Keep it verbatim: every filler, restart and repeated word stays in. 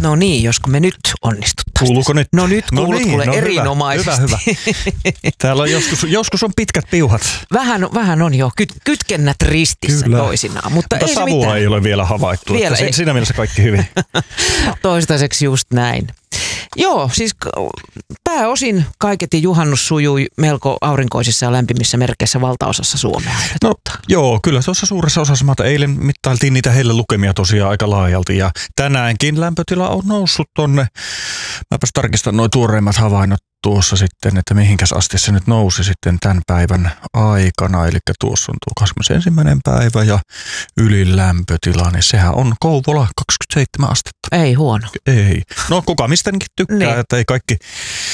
No niin, josko me nyt onnistuttaisiin. Kuuluuko nyt? No nyt kuulut no niin, kuule no erinomaisesti. Hyvä, hyvä, hyvä. Täällä on joskus, joskus on pitkät piuhat. Vähän, vähän on jo kyt, kytkennät ristissä Kyllä. toisinaan, mutta, Mutta ei se savua mitään. ei ole vielä havaittu. Vielä Että ei. siinä mielessä kaikki hyvin. Toistaiseksi just näin. Joo, siis k- pääosin kaiketi juhannus sujui melko aurinkoisissa ja lämpimissä merkeissä valtaosassa Suomea. No joo, kyllä tuossa suuressa osassa maata eilen mittailtiin niitä heille lukemia tosiaan aika laajalti ja tänäänkin lämpötila on noussut tonne. Mäpäs tarkistan nuo tuoreimmat havainnot tuossa sitten, että mihinkäs asti se nyt nousi sitten tämän päivän aikana. Eli tuossa on tuo kahdeskymmenesensimmäinen päivä ja ylin lämpötila, niin sehän on Kouvola kaksikymmentäseitsemän astetta. Ei huono. Ei. No kuka mistäkin tykkää, Niin. että ei kaikki